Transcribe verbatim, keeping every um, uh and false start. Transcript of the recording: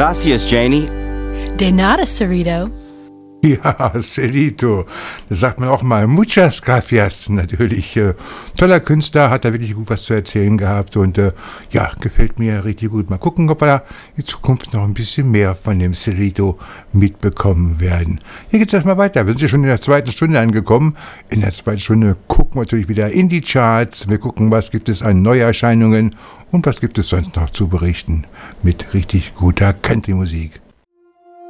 Gracias, Janie. De nada, Cerrito. Ja, Cerrito. Da sagt man auch mal muchas gracias. Natürlich. Äh, toller Künstler, hat da wirklich gut was zu erzählen gehabt und äh, ja, gefällt mir richtig gut. Mal gucken, ob wir da in Zukunft noch ein bisschen mehr von dem Cerrito mitbekommen werden. Hier geht's erstmal weiter. Wir sind ja schon in der zweiten Stunde angekommen. In der zweiten Stunde gucken wir natürlich wieder in die Charts. Wir gucken, was gibt es an Neuerscheinungen und was gibt es sonst noch zu berichten mit richtig guter Country-Musik.